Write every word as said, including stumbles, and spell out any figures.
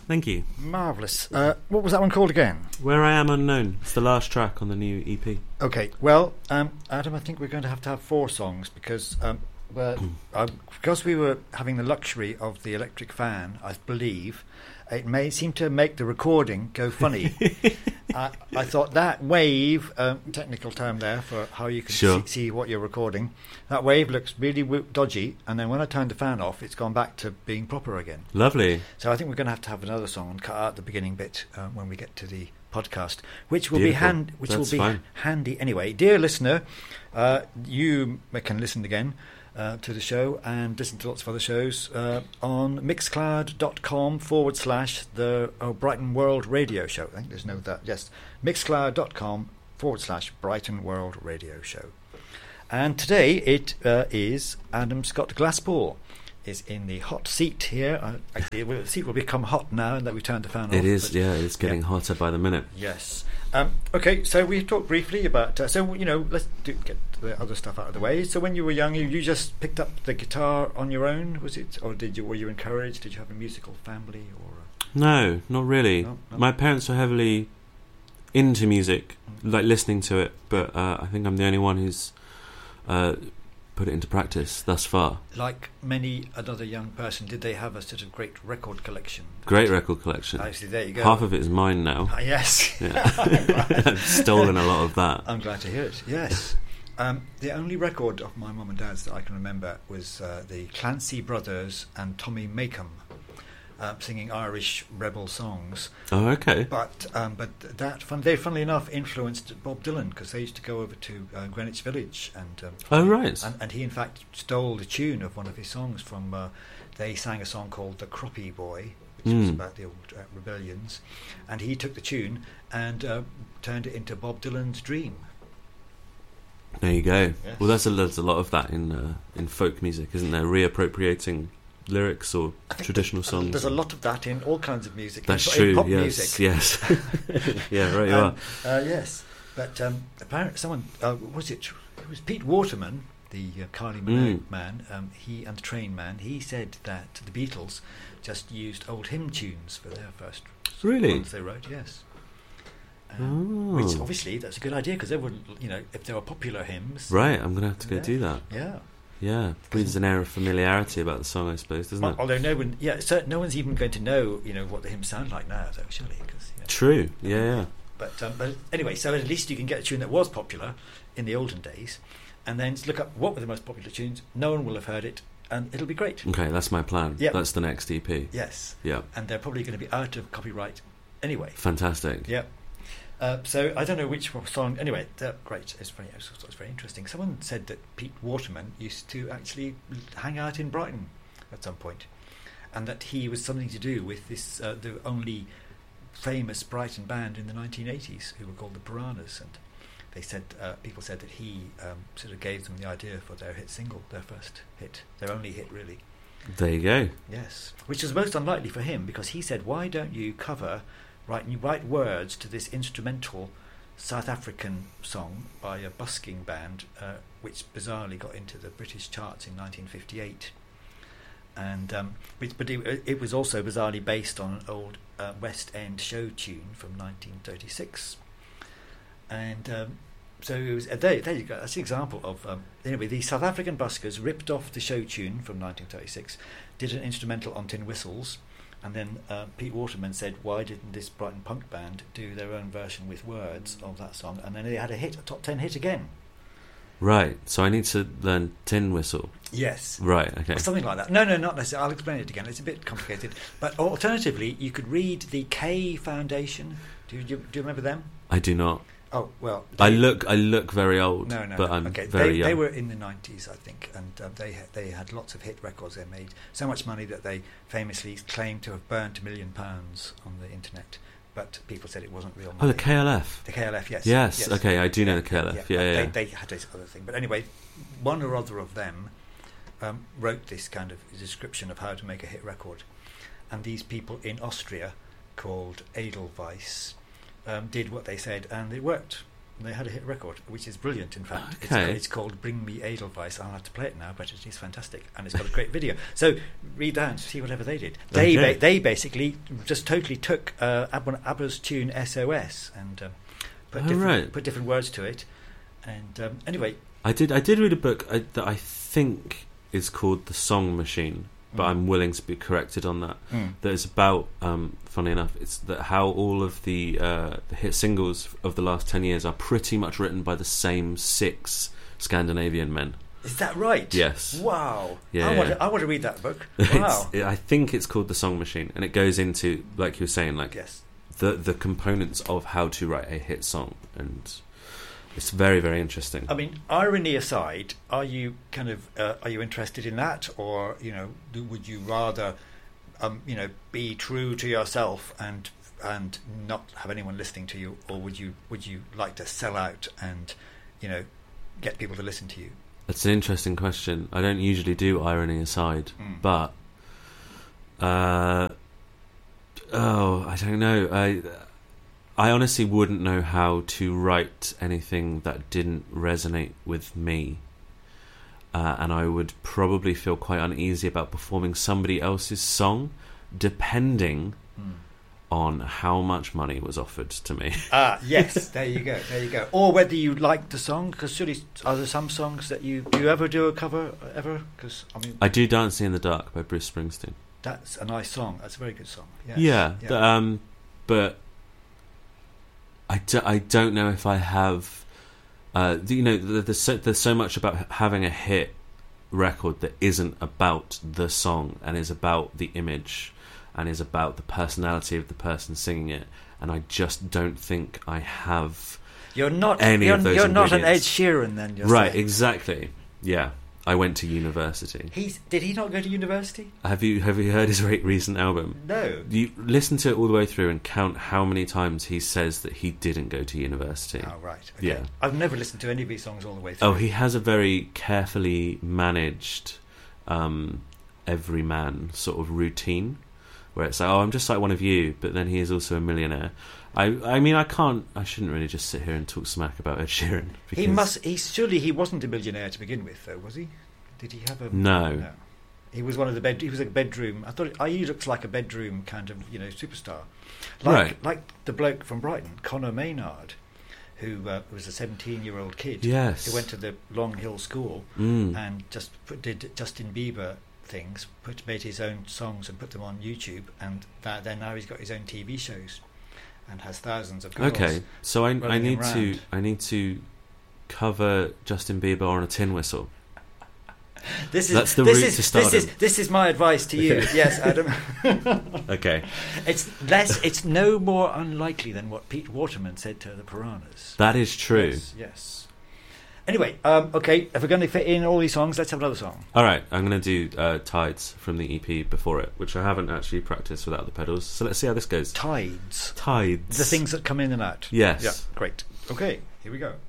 Thank you. Marvellous. Uh, what was that one called again? Where I Am Unknown. It's the last track on the new E P. Okay, well, um, Adam, I think we're going to have to have four songs because um, well, uh, because we were having the luxury of the electric fan, I believe, it may seem to make the recording go funny. I, I thought that wave, um, technical term there for how you can Sure. see, see what you're recording, that wave looks really w- dodgy, and then when I turned the fan off, it's gone back to being proper again. Lovely. So I think we're going to have to have another song and cut out the beginning bit uh, when we get to the podcast, which will Beautiful. be hand, which That's will be fine. handy anyway. Dear listener, uh, you can listen again uh, to the show and listen to lots of other shows uh, on mixcloud.com forward slash the oh, Brighton World Radio Show. I think there's no that. Yes, mixcloud.com forward slash Brighton World Radio Show. And today it uh, is Adam Scott Glasspool is in the hot seat here. Uh, actually, the seat will become hot now that we turned the fan off. It is, but- yeah, it's getting yeah. hotter by the minute. Yes. Um, okay, so we talked briefly about. Uh, so you know, let's do, get the other stuff out of the way. So when you were young, you, you just picked up the guitar on your own, was it, or did you? Were you encouraged? Did you have a musical family, or? Uh, No, not really. No, no. My parents were heavily into music, like listening to it, but uh, I think I'm the only one who's uh, put it into practice thus far. Like many another young person, did they have a sort of great record collection? Great record collection. Actually, there you go. Half of it is mine now. Ah, yes. Yeah. I'm glad. I've stolen a lot of that. I'm glad to hear it. Yes. Um, the only record of my mum and dad's that I can remember was uh, the Clancy Brothers and Tommy Makem uh, singing Irish rebel songs. Oh, okay. But um, but that fun, they, funnily enough, influenced Bob Dylan because they used to go over to uh, Greenwich Village and um, Oh, right. and, and he in fact stole the tune of one of his songs from. Uh, they sang a song called "The Croppy Boy," which was Mm. about the old uh, rebellions, and he took the tune and uh, turned it into Bob Dylan's Dream. There you go. Yes. Well, there's a, there's a lot of that in uh, in folk music, isn't there? Reappropriating lyrics or I think traditional there's, songs. There's a lot of that in all kinds of music. That's in, true. In pop yes, music. yes. Yeah, right. You Um, are. uh, yes, but um, apparently someone uh, was it? It was Pete Waterman, the uh, Kylie Minogue Mm. man. Um, he and the Train man. He said that the Beatles just used old hymn tunes for their first Really? ones they wrote. Yes. Um, Which Oh. obviously that's a good idea because everyone, you know, if there were popular hymns, Right, I'm going to have to go Yeah. do that. yeah. Yeah. Breathes an air of familiarity about the song, I suppose, doesn't Al- it? Although no one, yeah, so no one's even going to know, you know, what the hymns sound like now, though, surely. Cause, yeah. True. Yeah, yeah. But um, but anyway, so at least you can get a tune that was popular in the olden days, and then look up what were the most popular tunes. No one will have heard it, and it'll be great. Okay, that's my plan. Yep. That's the next E P. Yes, Yeah. and they're probably going to be out of copyright anyway. Fantastic. Yep. Uh, so I don't know which song. Anyway, uh, great. It's very, it's, it's very interesting. Someone said that Pete Waterman used to actually hang out in Brighton at some point, and that he was something to do with this uh, the only famous Brighton band in the nineteen eighties, who were called the Piranhas, and they said uh, people said that he um, sort of gave them the idea for their hit single, their first hit, their only hit, really. There you go. Yes, which was most unlikely for him because he said, "Why don't you cover?" Write, you write words to this instrumental South African song by a busking band, uh, which bizarrely got into the British charts in nineteen fifty-eight. And um, but, but it, it was also bizarrely based on an old uh, West End show tune from nineteen thirty-six. And um, so it was, uh, there, there you go. That's an example of um, anyway. The South African buskers ripped off the show tune from nineteen thirty-six, did an instrumental on tin whistles. And then uh, Pete Waterman said, why didn't this Brighton punk band do their own version with words of that song? And then they had a hit, a top ten hit again. Right. So I need to learn tin whistle. Yes. Right. Okay. Or something like that. No, no, not necessarily. I'll explain it again. It's a bit complicated. But alternatively, you could read the K Foundation. Do you, do you, do you remember them? I do not. Oh, well. I they- look. I look very old. No, no, but no. I'm okay. very they, young. they were in the nineties, I think, and uh, they ha- they had lots of hit records. They made so much money that they famously claimed to have burnt a million pounds on the internet. But people said it wasn't real money. Oh, the K L F. The K L F, yes. Yes. Okay, I do know the K L F. Yeah, yeah. They, yeah. they had this other thing. But anyway, one or other of them um, wrote this kind of description of how to make a hit record. And these people in Austria, called Edelweiss, um, did what they said, and it worked. They had a hit record, which is brilliant. In fact, Okay. it's, it's called "Bring Me Edelweiss." I'll have to play it now, but it is fantastic, and it's got a great video. So read that and see whatever they did. They Okay. ba- they basically just totally took uh, Ab- ABBA's tune "S O S" and um, put Oh, different right. put different words to it. And um, anyway, I did. I did read a book I, that I think is called The Song Machine, but Mm. I'm willing to be corrected on that. mm. That is about, um, funny enough, it's that how all of the uh, the hit singles of the last ten years are pretty much written by the same six Scandinavian men. Is that right? Yes. Wow. Yeah, I want yeah. to, I want to read that book. It's, Wow. it, I think it's called The Song Machine, and it goes into, like you were saying, like Yes. the the components of how to write a hit song, and it's very, very interesting. I mean, irony aside, are you kind of uh, are you interested in that, or you know, do, would you rather, um, you know, be true to yourself and and not have anyone listening to you, or would you would you like to sell out and, you know, get people to listen to you? That's an interesting question. I don't usually do irony aside, Mm. but uh, oh, I don't know. I I honestly wouldn't know how to write anything that didn't resonate with me, uh, and I would probably feel quite uneasy about performing somebody else's song, depending Mm. on how much money was offered to me. Ah, yes. There you go. There you go. Or whether you like the song, because surely are there some songs that you do you ever do a cover ever? Because I mean, I do "Dancing in the Dark" by Bruce Springsteen. that's a nice song. That's a very good song. Yes. Yeah, Yeah. th- um, but I, do, I don't know if I have. Uh, the- you know, th- there's so, there's so much about h- having a hit record that isn't about the song and is about the image and is about the personality of the person singing it, and I just don't think I have You're not any you're, of those you're not an Ed ingredients. Sheeran then. You're right. saying. Exactly. Yeah, I went to university. He's did he not go to university? Have you have you heard his re- recent album? No. You listen to it all the way through and count how many times he says that he didn't go to university. Oh right. Okay. Yeah. I've never listened to any of his songs all the way through. Oh, he has a very carefully managed um, everyman sort of routine where it's like, oh, I'm just like one of you, but then he is also a millionaire. I I mean, I can't, I shouldn't really just sit here and talk smack about Ed Sheeran. Because He must. He surely he wasn't a millionaire to begin with, though, was he? Did he have a No. No. He was one of the bed. He was a bedroom. I thought. I he looked like a bedroom kind of, you know, superstar, like Right. like the bloke from Brighton, Conor Maynard, who uh, was a seventeen-year-old kid Yes. who went to the Long Hill School Mm. and just put, did Justin Bieber things, put made his own songs and put them on YouTube, and that, then now he's got his own T V shows and has thousands of girls. Okay, so I I running need him to round. I need to cover Justin Bieber on a tin whistle. This is That's the this route is, to stardom. This is this is my advice to you. Okay. Yes, Adam. Okay, It's less. It's no more unlikely than what Pete Waterman said to the Piranhas. that is true. Yes. yes. Anyway, um, okay. If we're going to fit in all these songs, let's have another song. All right, I'm going to do uh, Tides from the E P before it, which I haven't actually practiced without the pedals. So let's see how this goes. Tides. Tides. The things that come in and out. Yes. Yeah. Great. Okay. Here we go.